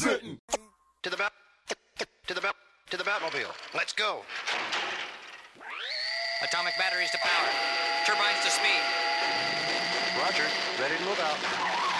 Trenton. To the Batmobile. Let's go. Atomic batteries to power. Turbines to speed. Roger. Ready to move out.